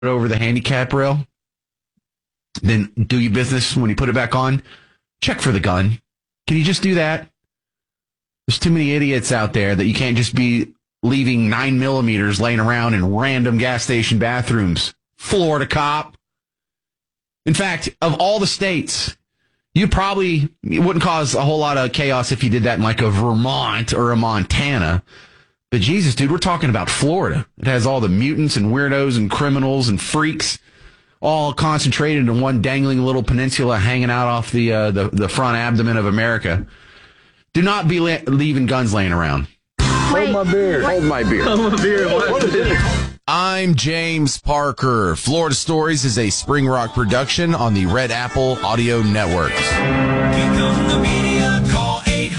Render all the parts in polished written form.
over the handicap rail, then do your business. When you put it back on, check for the gun. Can you just do that? There's too many idiots out there that you can't just be leaving 9mm laying around in random gas station bathrooms. Florida cop. In fact, of all the states, it wouldn't cause a whole lot of chaos if you did that in like a Vermont or a Montana. But Jesus, dude, we're talking about Florida. It has all the mutants and weirdos and criminals and freaks all concentrated in one dangling little peninsula hanging out off the front abdomen of America. Do not be leaving guns laying around. Hold my beer. Hold my beer. Hold my beer. What is it? I'm James Parker. Florida Stories is a Spring Rock production on the Red Apple Audio Network. Become the media. Call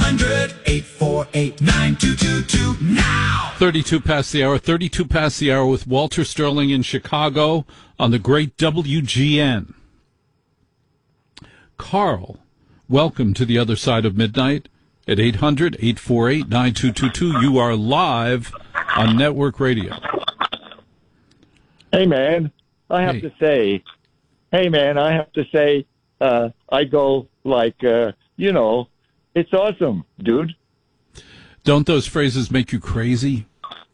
800-848-9222 now. 32 past the hour with Walter Sterling in Chicago on the great WGN. Carl, welcome to the other side of midnight at 800-848-9222. You are live on network radio. Hey, man, I have to say, I go like, it's awesome, dude. Don't those phrases make you crazy?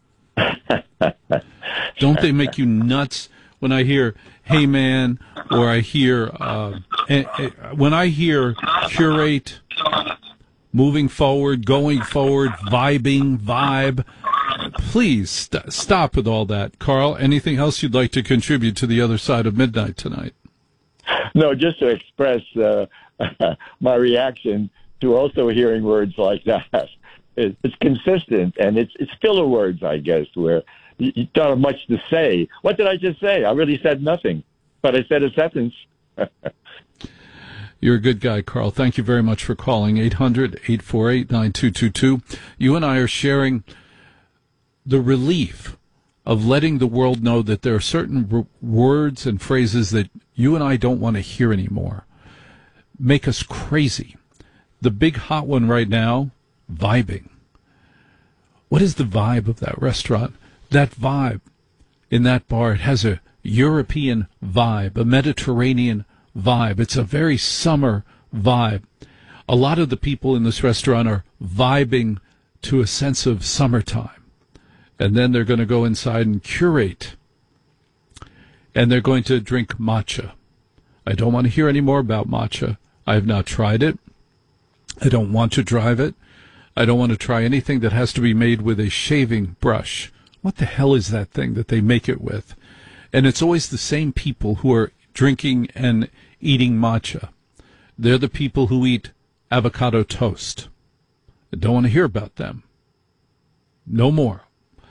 Don't they make you nuts when I hear, hey, man, or I hear, when I hear curate, moving forward, going forward, vibe. Please stop with all that. Carl, anything else you'd like to contribute to the other side of midnight tonight? No, just to express my reaction to also hearing words like that. It's consistent, and it's filler words, I guess, where you don't have much to say. What did I just say? I really said nothing, but I said a sentence. You're a good guy, Carl. Thank you very much for calling. 800-848-9222. You and I are sharing the relief of letting the world know that there are certain words and phrases that you and I don't want to hear anymore. Make us crazy. The big hot one right now, vibing. What is the vibe of that restaurant? That vibe in that bar, it has a European vibe, a Mediterranean vibe. It's a very summer vibe. A lot of the people in this restaurant are vibing to a sense of summertime. And then they're going to go inside and curate. And they're going to drink matcha. I don't want to hear any more about matcha. I have not tried it. I don't want to drive it. I don't want to try anything that has to be made with a shaving brush. What the hell is that thing that they make it with? And it's always the same people who are drinking and eating matcha. They're the people who eat avocado toast. I don't want to hear about them. No more.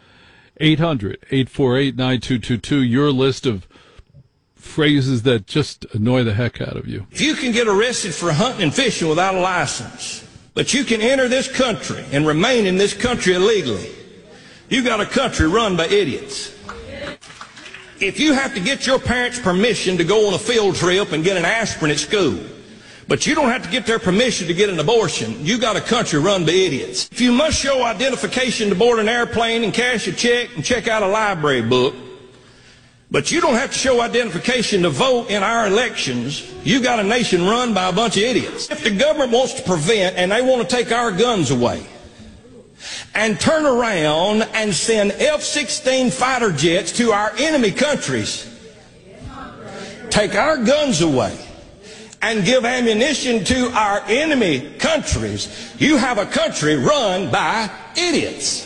800-848-9222, your list of phrases that just annoy the heck out of you. If you can get arrested for hunting and fishing without a license, but you can enter this country and remain in this country illegally, you got a country run by idiots. If you have to get your parents' permission to go on a field trip and get an aspirin at school, but you don't have to get their permission to get an abortion, you got a country run by idiots. If you must show identification to board an airplane and cash a check and check out a library book, but you don't have to show identification to vote in our elections, you got a nation run by a bunch of idiots. If the government wants to prevent and they want to take our guns away and turn around and send F-16 fighter jets to our enemy countries, take our guns away, and give ammunition to our enemy countries, you have a country run by idiots.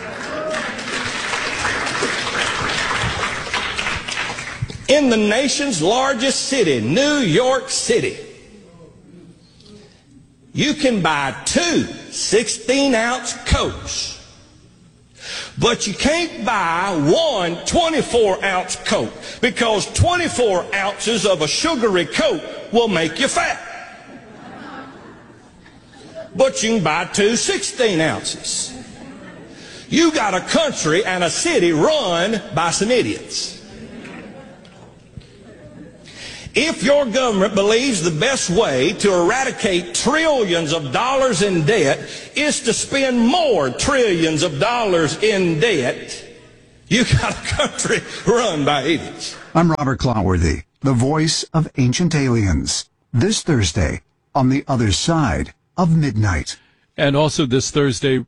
In the nation's largest city, New York City, you can buy 2 16-ounce Cokes, but you can't buy 1 24-ounce Coke, because 24 ounces of a sugary Coke will make you fat. But you can buy 2 16 ounces. You got a country and a city run by some idiots. If your government believes the best way to eradicate trillions of dollars in debt is to spend more trillions of dollars in debt, You got a country run by idiots. I'm Robert Clotworthy, the voice of Ancient Aliens. This Thursday, on the other side of midnight. And also this Thursday,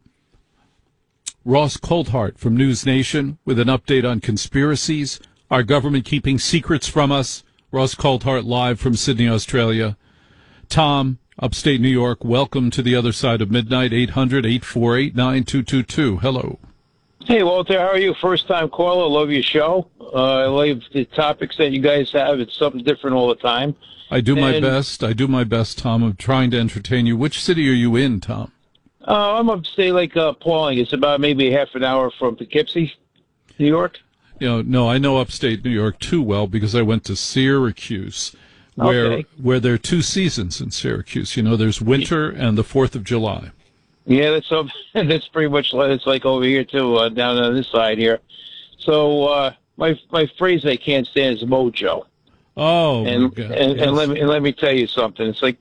Ross Coulthart from News Nation with an update on conspiracies. Our government keeping secrets from us. Ross Coulthart live from Sydney, Australia. Tom, upstate New York, welcome to the other side of midnight, 800-848-9222. Hello. Hey, Walter, how are you? First-time caller. Love your show. I love the topics that you guys have. It's something different all the time. I do my best, Tom. I'm trying to entertain you. Which city are you in, Tom? I'm upstate, like Pauling. It's about maybe half an hour from Poughkeepsie, New York. No, I know upstate New York too well because I went to Syracuse, where there are two seasons in Syracuse. There's winter and the 4th of July. Yeah, that's pretty much it's like over here too, down on this side here. So my phrase I can't stand is mojo. Oh, and let me tell you something. It's like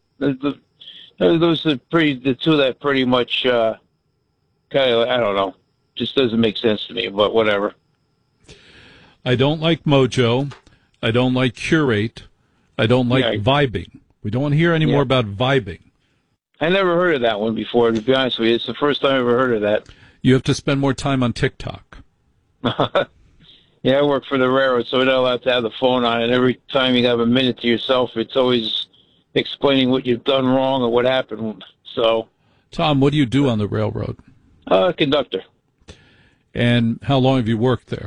those are the two that pretty much kind of I don't know, just doesn't make sense to me. But whatever. I don't like mojo. I don't like curate. I don't like vibing. We don't want to hear any more about vibing. I never heard of that one before, to be honest with you. It's the first time I ever heard of that. You have to spend more time on TikTok. Yeah, I work for the railroad, so we're not allowed to have the phone on. And every time you have a minute to yourself, it's always explaining what you've done wrong or what happened. So, Tom, what do you do on the railroad? Conductor. And how long have you worked there?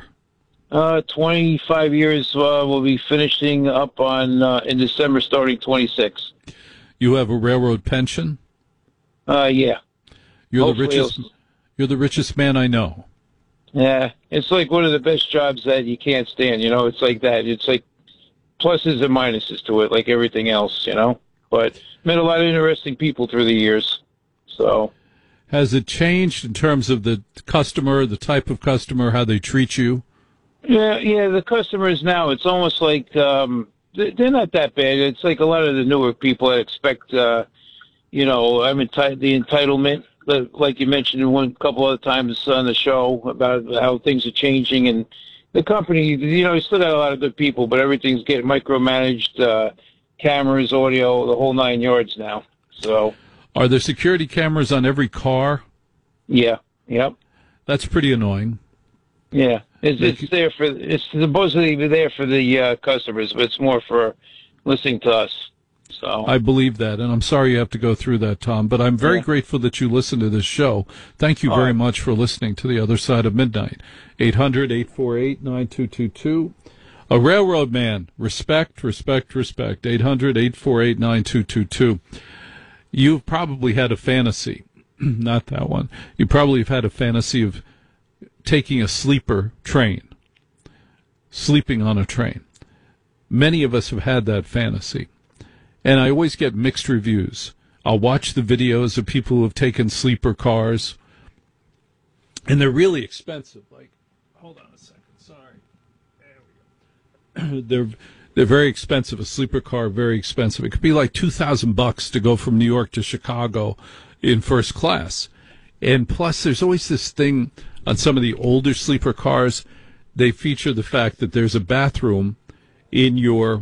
25 years. We'll be finishing up on in December, starting 26. You have a railroad pension? Yeah. You're the richest man I know. Yeah, it's like one of the best jobs that you can't stand. It's like that. It's like pluses and minuses to it, like everything else. But met a lot of interesting people through the years. So, has it changed in terms of the customer, the type of customer, how they treat you? Yeah. The customers now, it's almost like they're not that bad. It's like a lot of the newer people that expect, the entitlement, like you mentioned a couple other times on the show about how things are changing. And the company, you still got a lot of good people, but everything's getting micromanaged, cameras, audio, the whole 9 yards now. So, are there security cameras on every car? Yeah. Yep. That's pretty annoying. Yeah. It's supposedly there for the customers, but it's more for listening to us. So I believe that, and I'm sorry you have to go through that, Tom, but I'm very grateful that you listen to this show. Thank you very much for listening to The Other Side of Midnight. 800-848-9222. A railroad man. Respect, respect, respect. 800-848-9222. You've probably had a fantasy. Not that one. You probably have had a fantasy of taking a sleeper train, sleeping on a train. Many of us have had that fantasy. And I always get mixed reviews. I'll watch the videos of people who have taken sleeper cars, and they're really expensive. Like, hold on a second, sorry. There we go. They're very expensive. A sleeper car, very expensive. It could be like $2,000 to go from New York to Chicago in first class. And plus, there's always this thing on some of the older sleeper cars. They feature the fact that there's a bathroom in your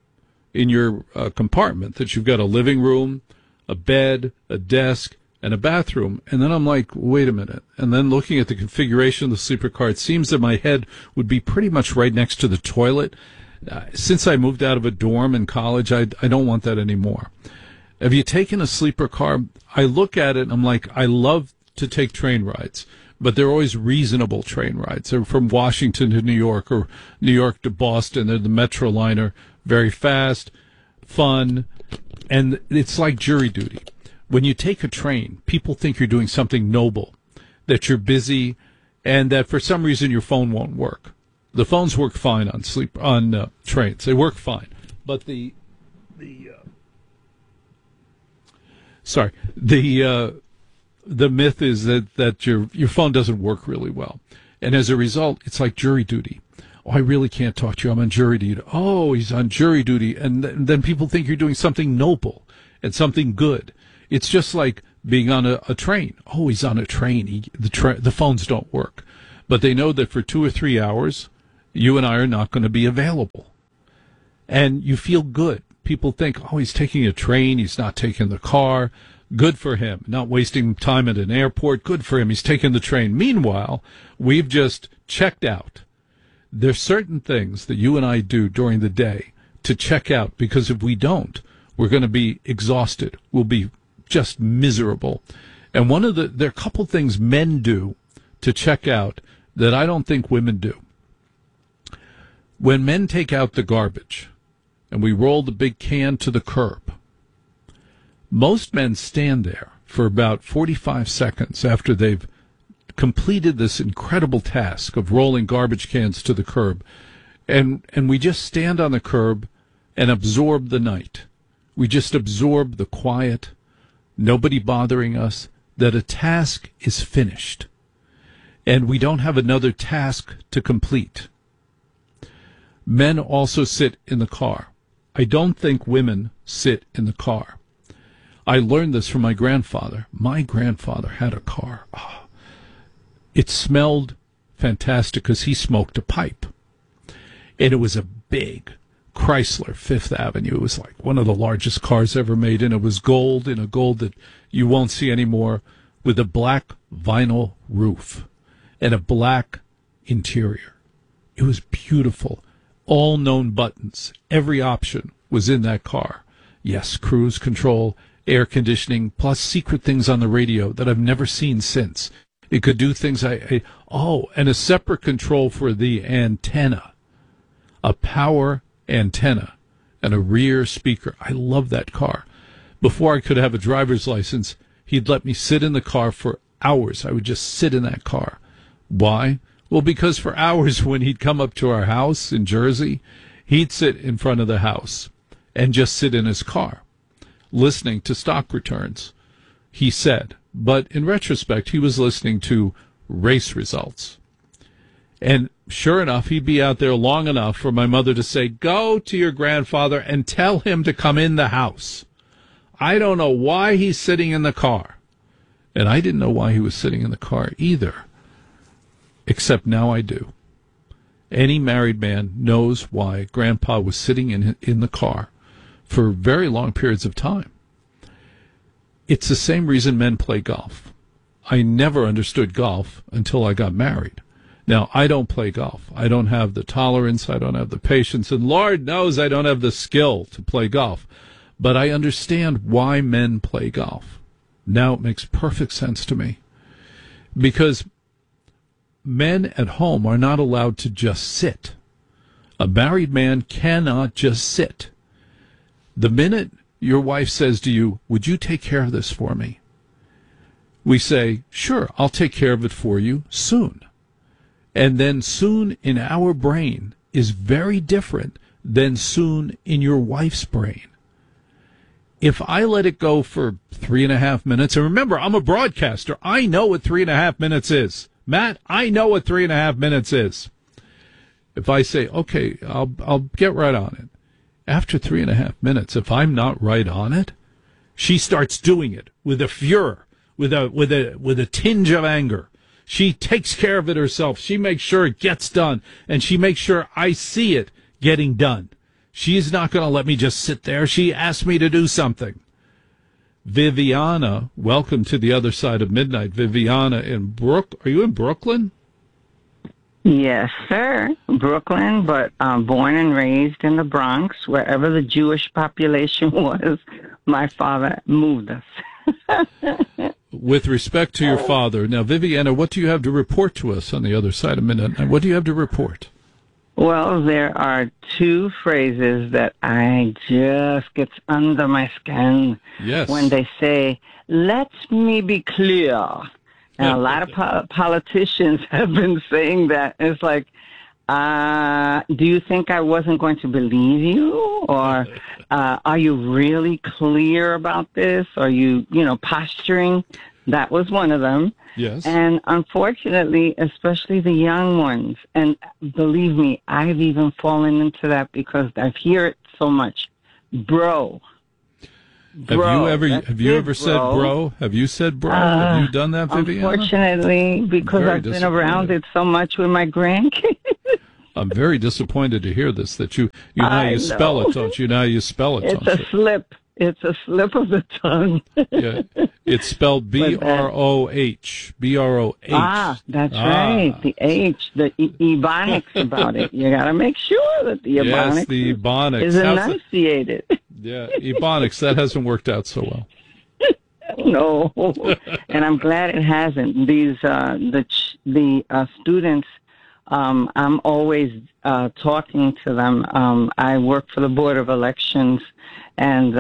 compartment, that you've got a living room, a bed, a desk, and a bathroom. And then I'm like, wait a minute. And then looking at the configuration of the sleeper car, it seems that my head would be pretty much right next to the toilet. Since I moved out of a dorm in college, I don't want that anymore. Have you taken a sleeper car? I look at it and I'm like, I love to take train rides, but they're always reasonable train rides. They're from Washington to New York or New York to Boston. They're the Metroliner. Very fast, fun, and it's like jury duty. When you take a train, people think you're doing something noble, that you're busy, and that for some reason your phone won't work. The phones work fine on trains. They work fine, but the myth is that your phone doesn't work really well, and as a result, it's like jury duty. Oh, I really can't talk to you. I'm on jury duty. Oh, he's on jury duty. And then people think you're doing something noble and something good. It's just like being on a train. Oh, he's on a train. The phones don't work. but they know that for 2 or 3 hours, you and I are not going to be available. And you feel good. People think, oh, he's taking a train, he's not taking the car. Good for him. Not wasting time at an airport. Good for him. He's taking the train. Meanwhile, we've just checked out. There's certain things that you and I do during the day to check out, because if we don't, we're going to be exhausted. We'll be just miserable. And there are a couple things men do to check out that I don't think women do. When men take out the garbage and we roll the big can to the curb, most men stand there for about 45 seconds after they've completed this incredible task of rolling garbage cans to the curb. And we just stand on the curb and absorb the night. We just absorb the quiet, nobody bothering us, that a task is finished. And we don't have another task to complete. Men also sit in the car. I don't think women sit in the car. I learned this from my grandfather. My grandfather had a car. Oh, it smelled fantastic because he smoked a pipe. And it was a big Chrysler Fifth Avenue. It was like one of the largest cars ever made, and it was gold, in a gold that you won't see anymore, with a black vinyl roof and a black interior. It was beautiful. All known buttons. Every option was in that car. Yes, cruise control, air conditioning, plus secret things on the radio that I've never seen since. It could do things and a separate control for the antenna, a power antenna, and a rear speaker. I love that car. Before I could have a driver's license, he'd let me sit in the car for hours. I would just sit in that car. Why? Well, because for hours when he'd come up to our house in Jersey, he'd sit in front of the house and just sit in his car, listening to stock returns, he said. But in retrospect, he was listening to race results. And sure enough, he'd be out there long enough for my mother to say, go to your grandfather and tell him to come in the house. I don't know why he's sitting in the car. And I didn't know why he was sitting in the car either. Except now I do. Any married man knows why Grandpa was sitting in the car for very long periods of time. It's the same reason men play golf. I never understood golf until I got married. Now, I don't play golf. I don't have the tolerance. I don't have the patience. And Lord knows I don't have the skill to play golf. But I understand why men play golf. Now it makes perfect sense to me. Because men at home are not allowed to just sit. A married man cannot just sit. The minute your wife says to you, would you take care of this for me? We say, sure, I'll take care of it for you soon. And then soon in our brain is very different than soon in your wife's brain. If I let it go for 3.5 minutes, and remember, I'm a broadcaster. I know what 3.5 minutes is. Matt, I know what 3.5 minutes is. If I say, okay, I'll get right on it. After 3.5 minutes, if I'm not right on it, she starts doing it with a furor, with a tinge of anger. She takes care of it herself. She makes sure it gets done, and she makes sure I see it getting done. She's not going to let me just sit there. She asked me to do something. Viviana, welcome to the other side of midnight. Viviana in are you in Brooklyn? Yes, sir. Brooklyn, but born and raised in the Bronx, wherever the Jewish population was. My father moved us. With respect to your father, now, Viviana, what do you have to report to us on the other side of midnight? What do you have to report? Well, there are two phrases that I just gets under my skin. Yes. When they say, let me be clear. And a lot of politicians have been saying that. It's like, do you think I wasn't going to believe you? Or are you really clear about this? Are you, posturing? That was one of them. Yes. And unfortunately, especially the young ones, and believe me, I've even fallen into that because I hear it so much. Bro. Bro, Have you ever said bro? Have you said bro? Have you done that, Viviana? Unfortunately, because I've been around it so much with my grandkids. I'm very disappointed to hear this, that you know how you spell it, don't you? Know how you spell it, It's a slip. It's a slip of the tongue. Yeah, it's spelled B-R-O-H. B-R-O-H. That's right. The H, the Ebonics about it. You got to make sure that the Ebonics, is enunciated. Yeah, Ebonics. That hasn't worked out so well. No, and I'm glad it hasn't. These the students. I'm always talking to them. I work for the Board of Elections, and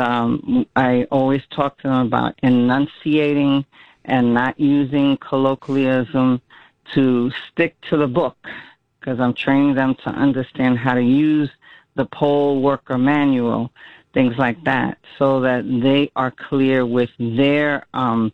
I always talk to them about enunciating and not using colloquialism, to stick to the book, because I'm training them to understand how to use the poll worker manual, things like that, so that they are clear with their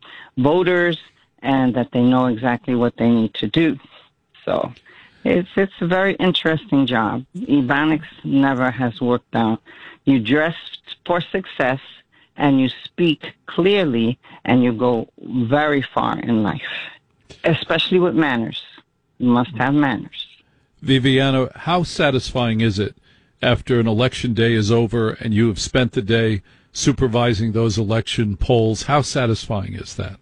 voters and that they know exactly what they need to do. So it's a very interesting job. Ebonics never has worked out. You dress for success and you speak clearly and you go very far in life, especially with manners. You must have manners. Viviana, how satisfying is it after an election day is over and you have spent the day supervising those election polls? How satisfying is that?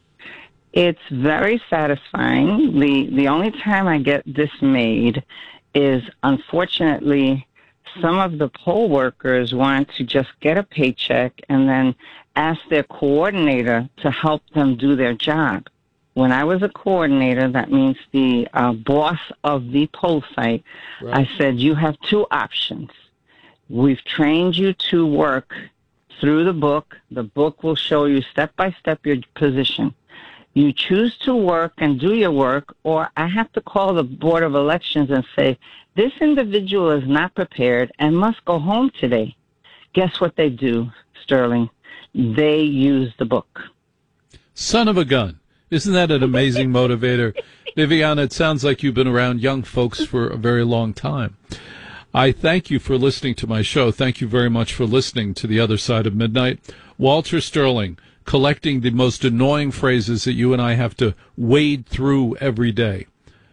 It's very satisfying. The only time I get dismayed is, unfortunately, some of the poll workers want to just get a paycheck and then ask their coordinator to help them do their job. When I was a coordinator, that means the boss of the poll site, right. I said, you have two options. We've trained you to work through the book. The book will show you step by step your position. You choose to work and do your work, or I have to call the Board of Elections and say, this individual is not prepared and must go home today. Guess what they do, Sterling? They use the book. Son of a gun. Isn't that an amazing motivator? Viviana, it sounds like you've been around young folks for a very long time. I thank you for listening to my show. Thank you very much for listening to The Other Side of Midnight. Walter Sterling, collecting the most annoying phrases that you and I have to wade through every day.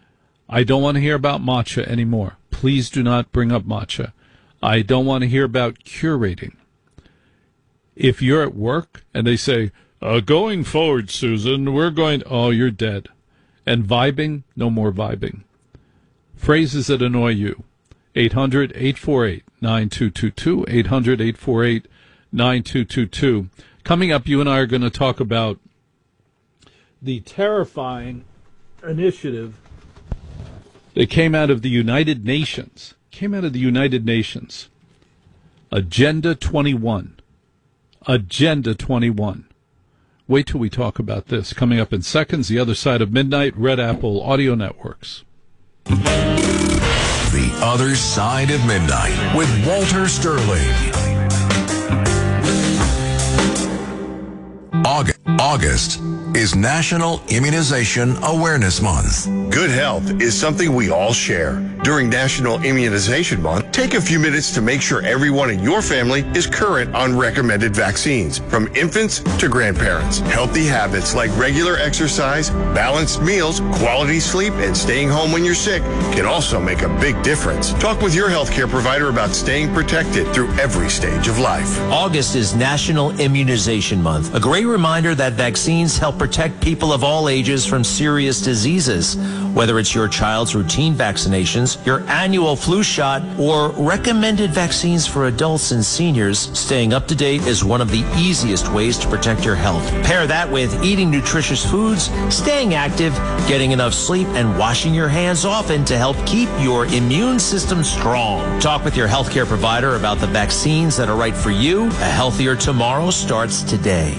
I don't want to hear about matcha anymore. Please do not bring up matcha. I don't want to hear about curating. If you're at work and they say, going forward, Susan, we're going... Oh, you're dead. And vibing, no more vibing. Phrases that annoy you. 800-848-9222, 800-848-9222. Coming up, you and I are going to talk about the terrifying initiative that came out of the United Nations. Agenda 21. Agenda 21. Wait till we talk about this. Coming up in seconds, The Other Side of Midnight, Red Apple Audio Networks. The Other Side of Midnight with Walter Sterling. August is National Immunization Awareness Month. Good health is something we all share. During National Immunization Month, take a few minutes to make sure everyone in your family is current on recommended vaccines, from infants to grandparents. Healthy habits like regular exercise, balanced meals, quality sleep, and staying home when you're sick can also make a big difference. Talk with your healthcare provider about staying protected through every stage of life. August is National Immunization Month, a great reminder that vaccines help protect people of all ages from serious diseases. Whether it's your child's routine vaccinations, your annual flu shot, or recommended vaccines for adults and seniors, staying up to date is one of the easiest ways to protect your health. Pair that with eating nutritious foods, staying active, getting enough sleep, and washing your hands often to help keep your immune system strong. Talk with your healthcare provider about the vaccines that are right for you. A healthier tomorrow starts today.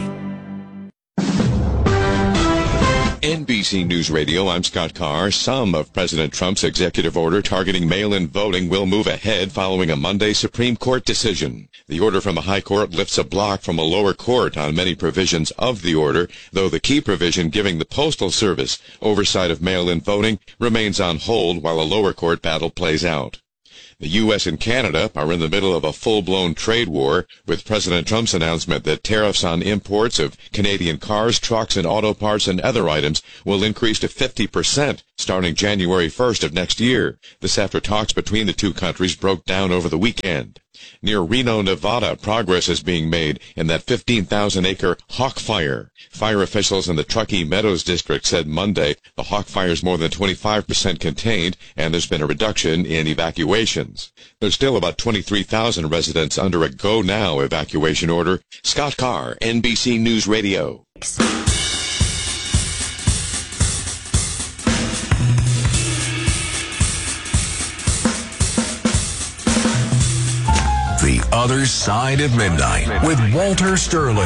NBC News Radio, I'm Scott Carr. Some of President Trump's executive order targeting mail-in voting will move ahead following a Monday Supreme Court decision. The order from a high court lifts a block from a lower court on many provisions of the order, though the key provision giving the Postal Service oversight of mail-in voting remains on hold while a lower court battle plays out. The U.S. and Canada are in the middle of a full-blown trade war, with President Trump's announcement that tariffs on imports of Canadian cars, trucks, and auto parts and other items will increase to 50% starting January 1st of next year. This after talks between the two countries broke down over the weekend. Near Reno, Nevada, progress is being made in that 15,000-acre Hawk Fire. Fire officials in the Truckee Meadows district said Monday the Hawk Fire is more than 25% contained, and there's been a reduction in evacuations. There's still about 23,000 residents under a go-now evacuation order. Scott Carr, NBC News Radio. The Other Side of Midnight with Walter Sterling.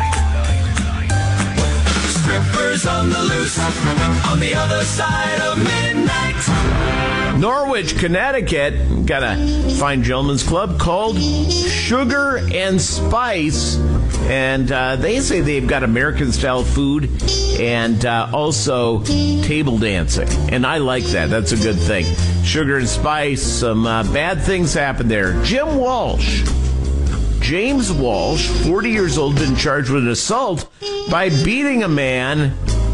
Strippers on the loose, on the other side of midnight. Norwich, Connecticut, got a fine gentleman's club called Sugar and Spice. And they say they've got American-style food and also table dancing. And I like that. That's a good thing. Sugar and Spice, some bad things happen there. Jim Walsh, James Walsh, 40 years old, been charged with assault by beating a man,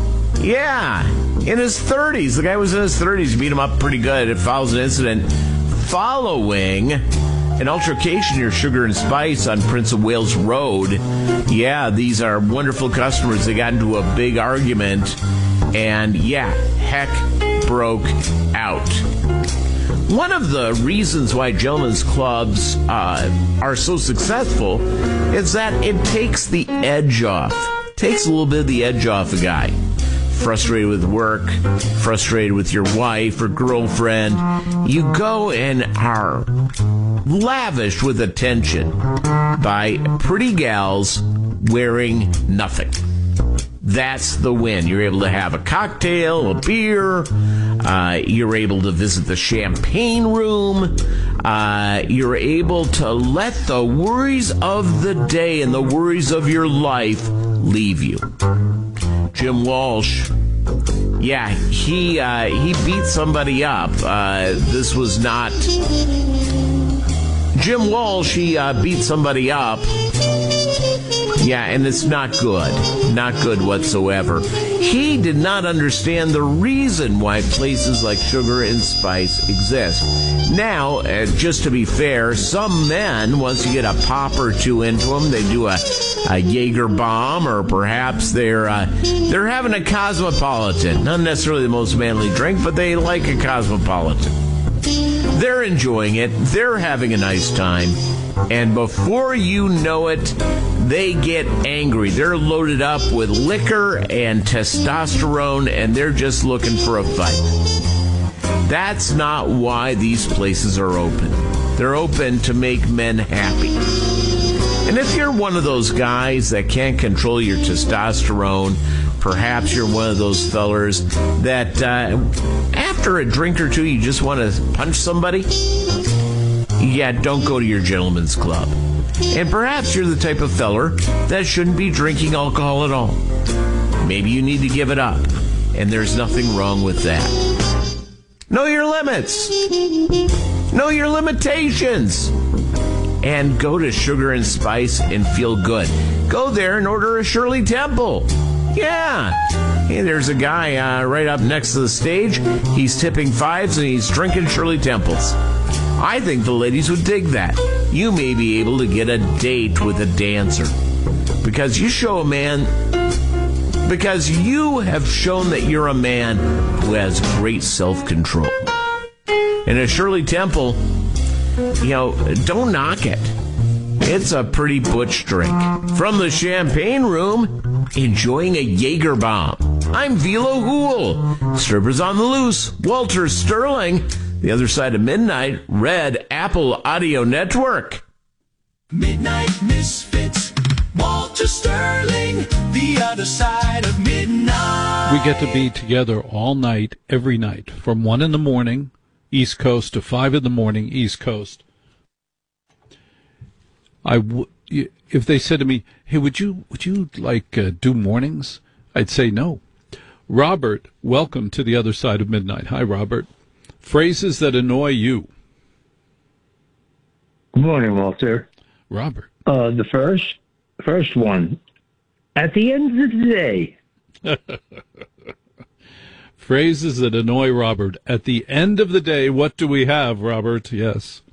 in his 30s. The guy was in his 30s, beat him up pretty good. It follows an incident following an altercation near Sugar and Spice on Prince of Wales Road. Yeah, these are wonderful customers. They got into a big argument, and heck broke out. One of the reasons why gentlemen's clubs are so successful is that it takes the edge off. Takes a little bit of the edge off a guy. Frustrated with work, frustrated with your wife or girlfriend, you go and are lavished with attention by pretty gals wearing nothing. That's the win. You're able to have a cocktail, a beer. You're able to visit the champagne room. You're able to let the worries of the day and the worries of your life leave you. Jim Walsh, he beat somebody up. This was not Jim Walsh. He beat somebody up. And it's not good. Not good whatsoever. He did not understand the reason why places like Sugar and Spice exist. Now, just to be fair, some men, once you get a pop or two into them, they do a Jaeger bomb, or perhaps they're having a Cosmopolitan. Not necessarily the most manly drink, but they like a Cosmopolitan. They're enjoying it. They're having a nice time. And before you know it, they get angry. They're loaded up with liquor and testosterone, and they're just looking for a fight. That's not why these places are open. They're open to make men happy. And if you're one of those guys that can't control your testosterone, perhaps you're one of those fellers that after a drink or two you just want to punch somebody, don't go to your gentleman's club. And perhaps you're the type of feller that shouldn't be drinking alcohol at all. Maybe you need to give it up, and there's nothing wrong with that. Know your limits. Know your limitations. And go to Sugar and Spice and feel good. Go there and order a Shirley Temple. Hey, there's a guy right up next to the stage. He's tipping fives and he's drinking Shirley Temples. I think the ladies would dig that. You may be able to get a date with a dancer. Because you have shown that you're a man who has great self-control. And a Shirley Temple, don't knock it. It's a pretty butch drink. From the champagne room, enjoying a Jaeger bomb. I'm Velo Hool. Strippers on the Loose. Walter Sterling. The Other Side of Midnight. Red Apple Audio Network. Midnight Misfits. Walter Sterling. The Other Side of Midnight. We get to be together all night, every night, from 1 in the morning, East Coast, to 5 in the morning, East Coast. If they said to me, "Hey, would you do mornings?" I'd say no. Robert, welcome to The Other Side of Midnight. Hi, Robert. Phrases that annoy you. morning, Walter. Robert. The first one. At the end of the day. Phrases that annoy Robert. At the end of the day, what do we have, Robert? Yes.